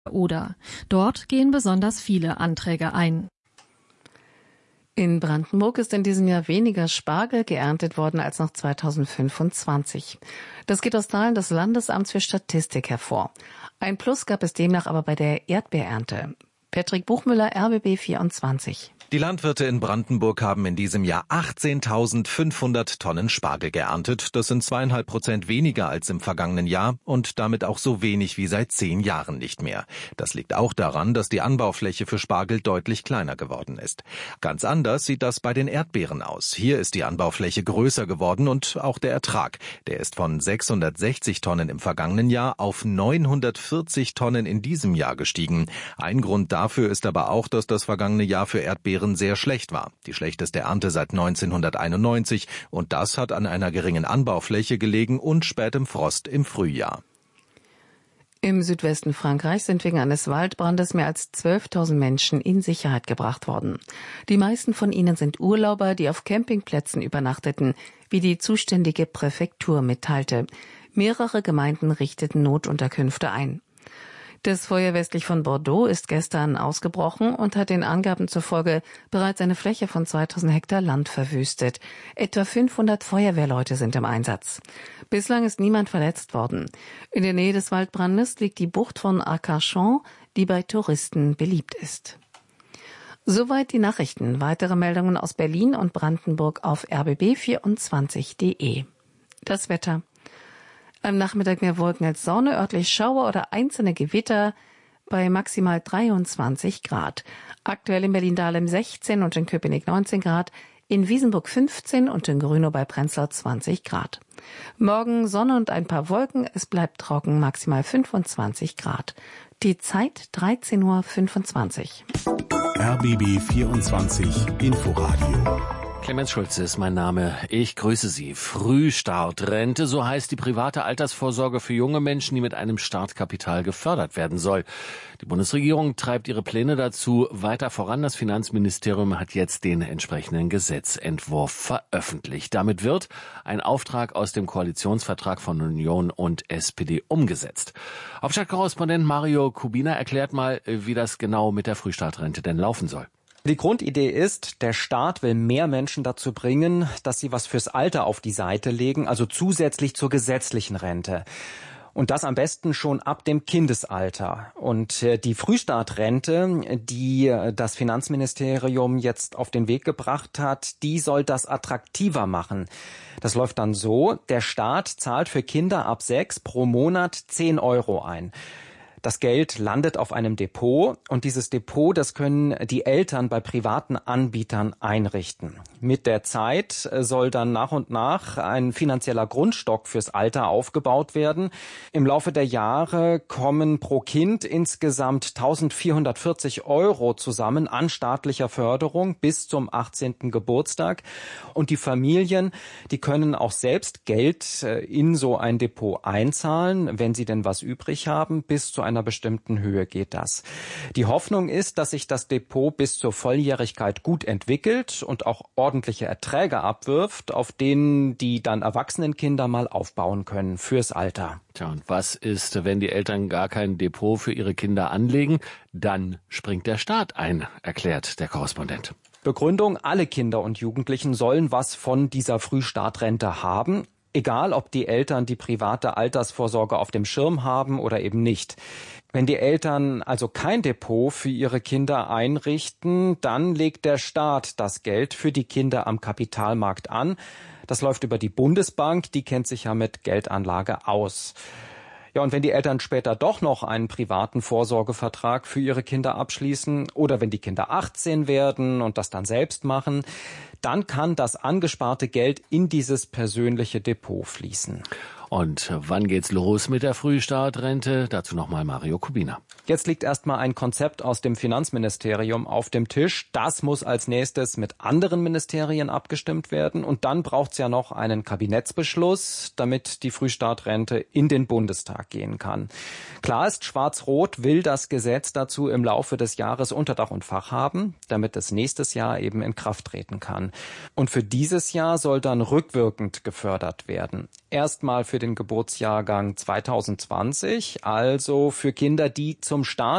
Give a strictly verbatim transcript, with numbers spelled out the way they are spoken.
Oder dort gehen besonders viele Anträge ein. In Brandenburg ist in diesem Jahr weniger Spargel geerntet worden als noch zweitausendfünfundzwanzig. Das geht aus Zahlen des Landesamts für Statistik hervor. Ein Plus gab es demnach aber bei der Erdbeerernte. Patrick Buchmüller, R B B vierundzwanzig. Die Landwirte in Brandenburg haben in diesem Jahr achtzehntausendfünfhundert Tonnen Spargel geerntet. Das sind zweieinhalb Prozent weniger als im vergangenen Jahr und damit auch so wenig wie seit zehn Jahren nicht mehr. Das liegt auch daran, dass die Anbaufläche für Spargel deutlich kleiner geworden ist. Ganz anders sieht das bei den Erdbeeren aus. Hier ist die Anbaufläche größer geworden und auch der Ertrag. Der ist von sechshundertsechzig Tonnen im vergangenen Jahr auf neunhundertvierzig Tonnen in diesem Jahr gestiegen. Ein Grund dafür ist aber auch, dass das vergangene Jahr für Erdbeeren sehr schlecht war. Die schlechteste Ernte seit neunzehnhunderteinundneunzig und das hat an einer geringen Anbaufläche gelegen und spätem Frost im Frühjahr. Im Südwesten Frankreichs sind wegen eines Waldbrandes mehr als zwölftausend Menschen in Sicherheit gebracht worden. Die meisten von ihnen sind Urlauber, die auf Campingplätzen übernachteten, wie die zuständige Präfektur mitteilte. Mehrere Gemeinden richteten Notunterkünfte ein. Das Feuer westlich von Bordeaux ist gestern ausgebrochen und hat den Angaben zufolge bereits eine Fläche von zweitausend Hektar Land verwüstet. Etwa fünfhundert Feuerwehrleute sind im Einsatz. Bislang ist niemand verletzt worden. In der Nähe des Waldbrandes liegt die Bucht von Arcachon, die bei Touristen beliebt ist. Soweit die Nachrichten. Weitere Meldungen aus Berlin und Brandenburg auf r b b vierundzwanzig punkt de. Das Wetter. Am Nachmittag mehr Wolken als Sonne, örtlich Schauer oder einzelne Gewitter bei maximal dreiundzwanzig Grad. Aktuell in Berlin-Dahlem sechzehn und in Köpenick neunzehn Grad, in Wiesenburg fünfzehn und in Grünow bei Prenzlau zwanzig Grad. Morgen Sonne und ein paar Wolken, es bleibt trocken, maximal fünfundzwanzig Grad. Die Zeit dreizehn Uhr fünfundzwanzig. R B B vierundzwanzig Inforadio. Clemens Schulze ist mein Name. Ich grüße Sie. Frühstartrente, so heißt die private Altersvorsorge für junge Menschen, die mit einem Startkapital gefördert werden soll. Die Bundesregierung treibt ihre Pläne dazu weiter voran. Das Finanzministerium hat jetzt den entsprechenden Gesetzentwurf veröffentlicht. Damit wird ein Auftrag aus dem Koalitionsvertrag von Union und S P D umgesetzt. Hauptstadtkorrespondent Mario Kubina erklärt mal, wie das genau mit der Frühstartrente denn laufen soll. Die Grundidee ist, der Staat will mehr Menschen dazu bringen, dass sie was fürs Alter auf die Seite legen, also zusätzlich zur gesetzlichen Rente. Und das am besten schon ab dem Kindesalter. Und die Frühstartrente, die das Finanzministerium jetzt auf den Weg gebracht hat, die soll das attraktiver machen. Das läuft dann so, der Staat zahlt für Kinder ab sechs pro Monat zehn Euro ein. Das Geld landet auf einem Depot und dieses Depot, das können die Eltern bei privaten Anbietern einrichten. Mit der Zeit soll dann nach und nach ein finanzieller Grundstock fürs Alter aufgebaut werden. Im Laufe der Jahre kommen pro Kind insgesamt eintausendvierhundertvierzig Euro zusammen an staatlicher Förderung bis zum achtzehnten Geburtstag. Und die Familien, die können auch selbst Geld in so ein Depot einzahlen, wenn sie denn was übrig haben, bis zu einer bestimmten Höhe geht das. Die Hoffnung ist, dass sich das Depot bis zur Volljährigkeit gut entwickelt und auch ordentliche Erträge abwirft, auf denen die dann erwachsenen Kinder mal aufbauen können fürs Alter. Tja, und was ist, wenn die Eltern gar kein Depot für ihre Kinder anlegen? Dann springt der Staat ein, erklärt der Korrespondent. Begründung: Alle Kinder und Jugendlichen sollen was von dieser Frühstartrente haben. Egal, ob die Eltern die private Altersvorsorge auf dem Schirm haben oder eben nicht. Wenn die Eltern also kein Depot für ihre Kinder einrichten, dann legt der Staat das Geld für die Kinder am Kapitalmarkt an. Das läuft über die Bundesbank, die kennt sich ja mit Geldanlage aus. Ja, und wenn die Eltern später doch noch einen privaten Vorsorgevertrag für ihre Kinder abschließen oder wenn die Kinder achtzehn werden und das dann selbst machen, dann kann das angesparte Geld in dieses persönliche Depot fließen. Und wann geht's los mit der Frühstartrente? Dazu nochmal Mario Kubina. Jetzt liegt erstmal ein Konzept aus dem Finanzministerium auf dem Tisch. Das muss als nächstes mit anderen Ministerien abgestimmt werden. Und dann braucht's ja noch einen Kabinettsbeschluss, damit die Frühstartrente in den Bundestag gehen kann. Klar ist, Schwarz-Rot will das Gesetz dazu im Laufe des Jahres unter Dach und Fach haben, damit es nächstes Jahr eben in Kraft treten kann. Und für dieses Jahr soll dann rückwirkend gefördert werden. erstmal für den Geburtsjahrgang zweitausendzwanzig, also für Kinder, die zum Start